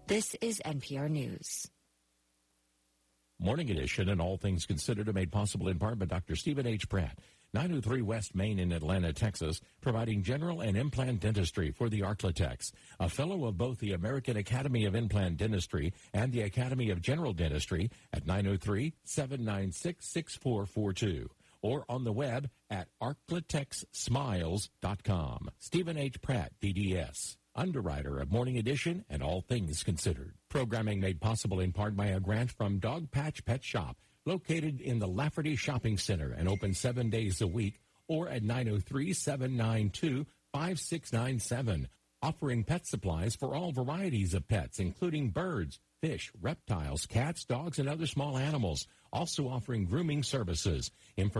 This is NPR News. Morning Edition and All Things Considered are made possible in part by Dr. Stephen H. Pratt, 903 West Main in Atlanta, Texas, providing general and implant dentistry for the Arklatex. A fellow of both the American Academy of Implant Dentistry and the Academy of General Dentistry at 903-796-6442. Or on the web at arklatexsmiles.com. Stephen H. Pratt, DDS, underwriter of Morning Edition and All Things Considered. Programming made possible in part by a grant from Dog Patch Pet Shop, located in the Lafferty Shopping Center and open 7 days a week, or at 903-792-5697, offering pet supplies for all varieties of pets, including birds, fish, reptiles, cats, dogs, and other small animals. Also offering grooming services.